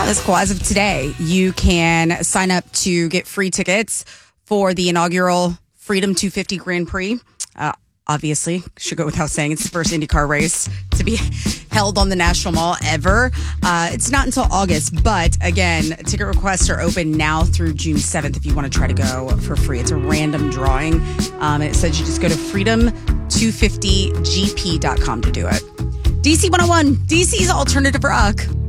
That's cool. As of today, you can sign up to get free tickets for the inaugural Freedom 250 Grand Prix. Obviously, should go without saying, it's the first IndyCar race to be held on the National Mall ever. It's not until August, but again, ticket requests are open now through June 7th if you want to try to go for free. It's a random drawing. And it says you just go to freedom250gp.com to do it. DC 101, DC's alternative rock.